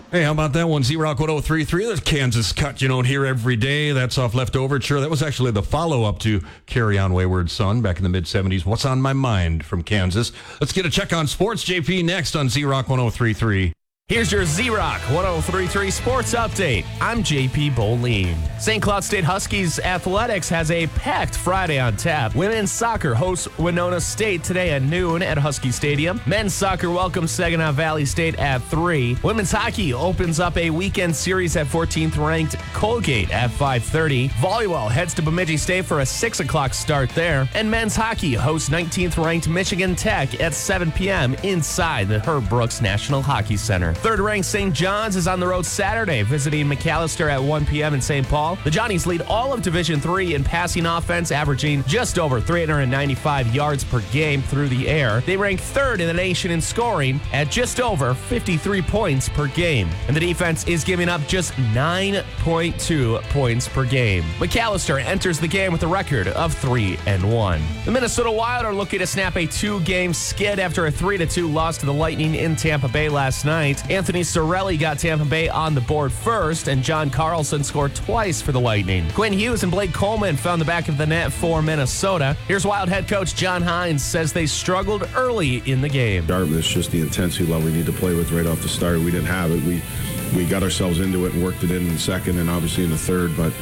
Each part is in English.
Hey, how about that one? Z-Rock 1033. That's Kansas cut you don't hear every day. That's off Leftover. Sure, that was actually the follow-up to Carry On Wayward Son back in the mid-'70s. What's on my mind from Kansas? Let's get a check on sports. JP next on Z-Rock 1033. Here's your Z-Rock 1033 Sports Update. I'm JP Boleen. St. Cloud State Huskies Athletics has a packed Friday on tap. Women's soccer hosts Winona State today at noon at Husky Stadium. Men's soccer welcomes Saginaw Valley State at 3. Women's hockey opens up a weekend series at 14th-ranked Colgate at 5:30. Volleyball heads to Bemidji State for a 6 o'clock start there. And men's hockey hosts 19th-ranked Michigan Tech at 7 p.m. inside the Herb Brooks National Hockey Center. Third-ranked St. John's is on the road Saturday, visiting McAllister at 1 p.m. in St. Paul. The Johnnies lead all of Division III in passing offense, averaging just over 395 yards per game through the air. They rank third in the nation in scoring at just over 53 points per game. And the defense is giving up just 9.2 points per game. McAllister enters the game with a record of 3-1. The Minnesota Wild are looking to snap a 2-game skid after a 3-2 loss to the Lightning in Tampa Bay last night. Anthony Cirelli got Tampa Bay on the board first, and John Carlson scored twice for the Lightning. Quinn Hughes and Blake Coleman found the back of the net for Minnesota. Here's Wild head coach John Hines says they struggled early in the game. It's just the intensity level we need to play with right off the start. We didn't have it. We got ourselves into it and worked it in the second and obviously in the third, but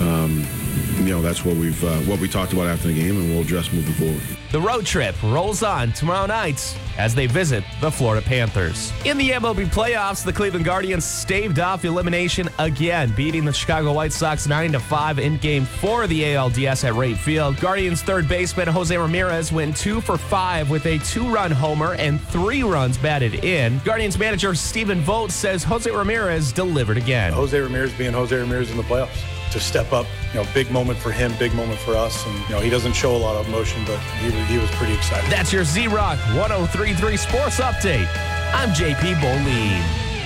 that's what we talked about after the game, and we'll address moving forward. The road trip rolls on tomorrow night as they visit the Florida Panthers. In the MLB playoffs, the Cleveland Guardians staved off elimination again, beating the Chicago White Sox 9-5 in Game 4 of the ALDS at Wright Field. Guardians third baseman Jose Ramirez went 2 for 5 with a 2-run homer and 3 runs batted in. Guardians manager Stephen Vogt says Jose Ramirez delivered again. Jose Ramirez being Jose Ramirez in the playoffs. To step up, big moment for him, big moment for us. And, he doesn't show a lot of emotion, but he was pretty excited. That's your Z-Rock 1033 Sports Update. I'm JP Boleen.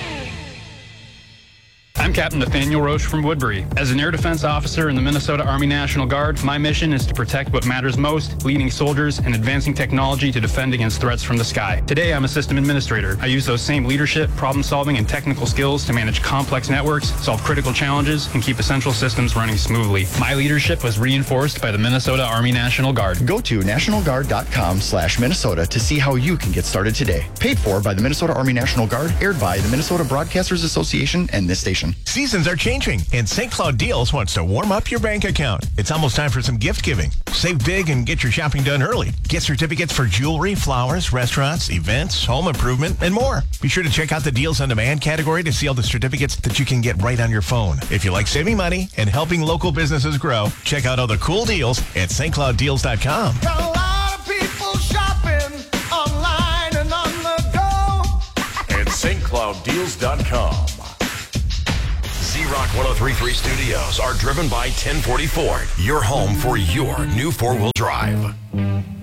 I'm Captain Nathaniel Roche from Woodbury. As an air defense officer in the Minnesota Army National Guard, my mission is to protect what matters most, leading soldiers and advancing technology to defend against threats from the sky. Today, I'm a system administrator. I use those same leadership, problem-solving, and technical skills to manage complex networks, solve critical challenges, and keep essential systems running smoothly. My leadership was reinforced by the Minnesota Army National Guard. Go to nationalguard.com/Minnesota to see how you can get started today. Paid for by the Minnesota Army National Guard, aired by the Minnesota Broadcasters Association and this station. Seasons are changing, and St. Cloud Deals wants to warm up your bank account. It's almost time for some gift giving. Save big and get your shopping done early. Get certificates for jewelry, flowers, restaurants, events, home improvement, and more. Be sure to check out the Deals on Demand category to see all the certificates that you can get right on your phone. If you like saving money and helping local businesses grow, check out all the cool deals at stclouddeals.com. Got a lot of people shopping online and on the go at stclouddeals.com. Z-Rock 1033 studios are driven by 1040 Ford, your home for your new four-wheel drive.